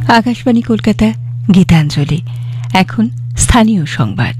আকাশবাণী কলকাতা, গীতাঞ্জলি। এখন স্থানীয় সংবাদ।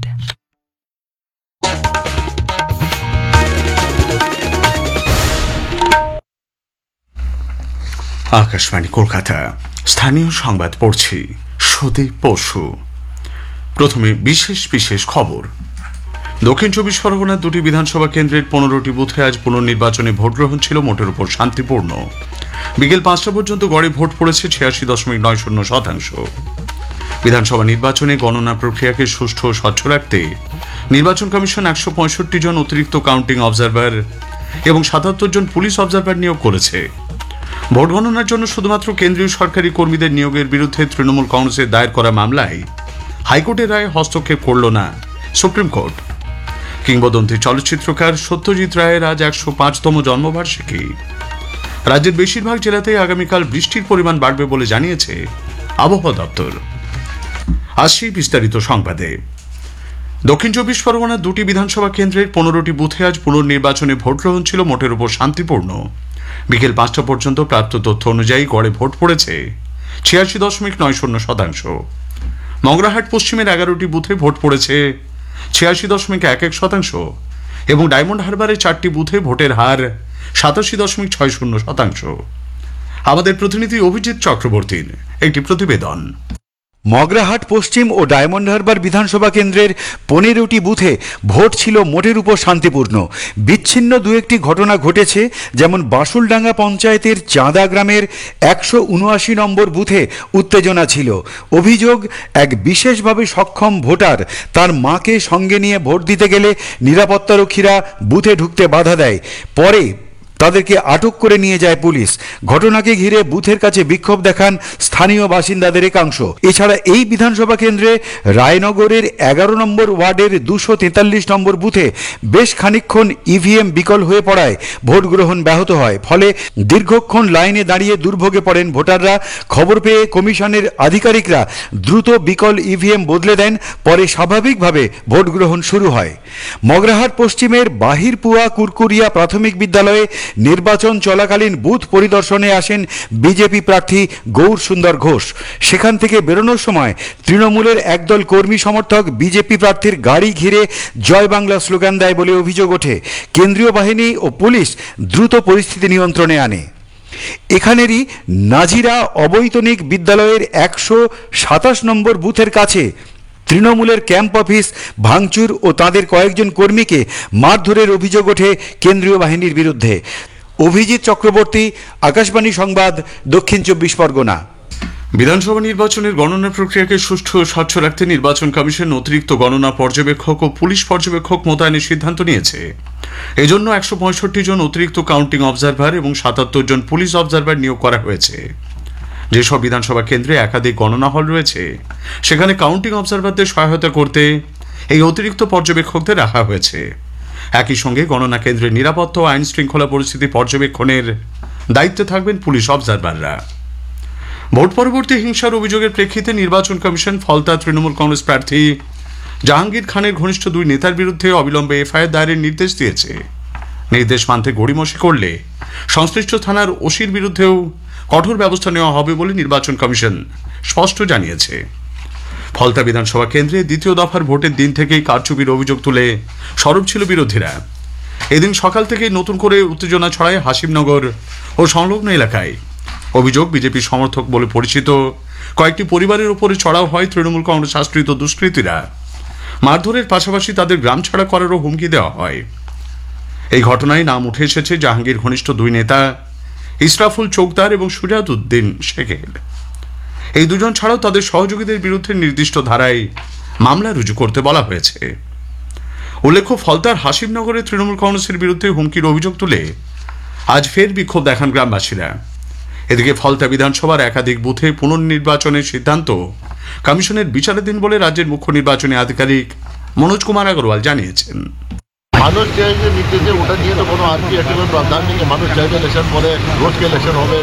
আকাশবাণী কলকাতা, স্থানীয় সংবাদ পড়ছি সুদীপ বসু। প্রথমে বিশেষ বিশেষ খবর। দক্ষিণ চব্বিশ পরগনার দুটি বিধানসভা কেন্দ্রের 15টি বুথে আজ পুনর্নির্বাচনে ভোট গ্রহণ ছিল মোটের উপর শান্তিপূর্ণ। বিকেল 5টা পর্যন্ত গড়ে ভোট পড়েছে 86.90%। বিধানসভা নির্বাচনে গণনা প্রক্রিয়াকে সুষ্ঠু ও স্বচ্ছ রাখতে নির্বাচন কমিশন 165 জন অতিরিক্ত কাউন্টিং অবজারভার এবং 77 জন পুলিশ অবজারভার নিয়োগ করেছে। ভোট গণনার জন্য শুধুমাত্র কেন্দ্রীয় সরকারি কর্মীদের নিয়োগের বিরুদ্ধে তৃণমূল কংগ্রেসের দায়ের করা মামলায় হাইকোর্টের রায়ে হস্তক্ষেপ করল না সুপ্রিম কোর্ট। কিংবদন্তি চলচ্চিত্রকার সত্যজিৎ রায়ের আজ 105তম জন্মবার্ষিকী। রাজ্যের বেশিরভাগ জেলাতেই আগামীকাল বৃষ্টির পরিমাণ বাড়বে বলে জানিয়েছে আবহাওয়া দপ্তর। আসছি বিস্তারিত সংবাদে। দক্ষিণ চব্বিশ পরগনার দুটি বিধানসভা কেন্দ্রের 15টি বুথে আজ পুনর্নির্বাচনে ভোট গ্রহণ ছিল মোটের উপর শান্তিপূর্ণ। বিকেল 5টা পর্যন্ত প্রাপ্ত তথ্য অনুযায়ী গড়ে ভোট পড়েছে 86.90%। মগরাহাট পশ্চিমের 11টি বুথে ভোট পড়েছে 86.11% এবং ডায়মন্ড হারবারের 4টি বুথে ভোটের হার 87.60%। আমাদের প্রতিনিধি অভিজিৎ চক্রবর্তীর একটি প্রতিবেদন। মগরাহাট পশ্চিম ও ডায়মন্ড হারবার বিধানসভা কেন্দ্রের 15টি বুথে ভোট ছিল মোটের উপর শান্তিপূর্ণ। বিচ্ছিন্ন দু একটি ঘটনা ঘটেছে, যেমন বাসুলডাঙ্গা পঞ্চায়েতের চাঁদা গ্রামের 179 নম্বর বুথে উত্তেজনা ছিল। অভিযোগ, এক বিশেষভাবে সক্ষম ভোটার তার মাকে সঙ্গে নিয়ে ভোট দিতে গেলে নিরাপত্তারক্ষীরা বুথে ঢুকতে বাধা দেয়। পরে তাদেরকে আটক করে নিয়ে যায় পুলিশ। ঘটনাকে ঘিরে বুথের কাছে বিক্ষোভ দেখান স্থানীয় বাসিন্দাদের একাংশ। এছাড়া এই বিধানসভা কেন্দ্রে রায়নগরের 11 নম্বর ওয়ার্ডের 243 নম্বর বুথে বেশ খানিকক্ষণ ইভিএম বিকল হয়ে পড়ায় ভোট গ্রহণ ব্যাহত হয়। ফলে দীর্ঘক্ষণ লাইনে দাঁড়িয়ে দুর্ভোগে পড়েন ভোটাররা। খবর পেয়ে কমিশনের আধিকারিকরা দ্রুত বিকল ইভিএম বদলে দেন। পরে স্বাভাবিকভাবে ভোট গ্রহণ শুরু হয়। মগরাহাট পশ্চিমের বাহিরপুয়া কুরকুরিয়া প্রাথমিক বিদ্যালয়ে নির্বাচন চলাকালীন বুথ পরিদর্শনে আসেন বিজেপি প্রার্থী গৌর সুন্দর ঘোষ। সেখান থেকে বেরোনোর সময় তৃণমূলের একদল কর্মী সমর্থক বিজেপি প্রার্থীর গাড়ি ঘিরে জয় বাংলা স্লোগান দেয় বলে অভিযোগ ওঠে। কেন্দ্রীয় বাহিনী ও পুলিশ দ্রুত পরিস্থিতি নিয়ন্ত্রণে আনে। এখানেরই নাজিরা অবৈতনিক বিদ্যালয়ের 127 নম্বর বুথের কাছে তৃণমূলের ক্যাম্প অফিস ভাঙচুর ও তাদের কয়েকজন কর্মীকে মারধরের অভিযোগ ওঠে কেন্দ্রীয় বাহিনীর বিরুদ্ধে। অভিজিৎ চক্রবর্তী, আকাশবাণী সংবাদ, দক্ষিণ চব্বিশ পরগনা। বিধানসভা নির্বাচনের গণনা প্রক্রিয়াকে সুষ্ঠু ও স্বচ্ছ রাখতে নির্বাচন কমিশন অতিরিক্ত গণনা পর্যবেক্ষক ও পুলিশ পর্যবেক্ষক মোতায়েনের সিদ্ধান্ত নিয়েছে। এজন্য 165 জন অতিরিক্ত কাউন্টিং অবজারভার এবং 77 জন পুলিশ অবজারভার নিয়োগ করা হয়েছে। যেসব বিধানসভা কেন্দ্রে একাধিক গণনা হল রয়েছে, সেখানে কাউন্টিং অবজারভারদের সহায়তা করতে এই অতিরিক্ত পর্যবেক্ষকদের রাখা হয়েছে। একই সঙ্গে গণনা কেন্দ্রের নিরাপত্তা ও আইন শৃঙ্খলা পরিস্থিতি পর্যবেক্ষণের দায়িত্বে থাকবেন পুলিশ অবজারভাররা। ভোট পরবর্তী হিংসার অভিযোগের প্রেক্ষিতে নির্বাচন কমিশন ফলতা তৃণমূল কংগ্রেস প্রার্থী জাহাঙ্গীর খানের ঘনিষ্ঠ দুই নেতার বিরুদ্ধে অবিলম্বে এফআইআর দায়েরের নির্দেশ দিয়েছে। নির্দেশ মানতে গড়িমসি করলে সংশ্লিষ্ট থানার ওসির বিরুদ্ধেও কঠোর ব্যবস্থা নেওয়া হবে বলে নির্বাচন কমিশন স্পষ্ট জানিয়েছে। ফলতা বিধানসভা কেন্দ্রে দ্বিতীয় দফার ভোটের দিন থেকেই কারচুপির অভিযোগ তুলে সরব ছিল বিরোধীরা। এদিন সকাল থেকেই নতুন করে উত্তেজনা ছড়ায় হাসিমনগর ও সংলগ্ন এলাকায়। অভিযোগ, বিজেপি সমর্থক বলে পরিচিত কয়েকটি পরিবারের উপরে চড়াও হয় তৃণমূল কংগ্রেস আশ্রিত দুষ্কৃতীরা। মারধরের পাশাপাশি তাদের গ্রাম ছাড়া করারও হুমকি দেওয়া হয়। এই ঘটনায় নাম উঠে এসেছে জাহাঙ্গীর ঘনিষ্ঠ দুই নেতা ইসরাফুল চৌকদার এবং সুজাত উদ্দিন শেখের। এই দুজন ছাড়াও তাদের সহযোগীদের বিরুদ্ধে নির্দিষ্ট ধারায় মামলা রুজু করতে বলা হয়েছে। উল্লেখ্য, ফলতার হাসিমনগরে তৃণমূল কংগ্রেসের বিরুদ্ধে হুমকির অভিযোগ তুলে আজ ফের বিক্ষোভ দেখান গ্রামবাসীরা। এদিকে ফলতা বিধানসভার একাধিক বুথে পুনর্নির্বাচনের সিদ্ধান্ত কমিশনের বিচারাধীন বলে রাজ্যের মুখ্য নির্বাচনী আধিকারিক মনোজ কুমার আগরওয়াল জানিয়েছেন। মানুষ চাইছে নিতে, ওটা নিয়ে তো কোনো আরপিএফ প্রাধান্য নেই। মানুষ চাইবে ইলেকশন পরে রোজকে ইলেকশন হবে।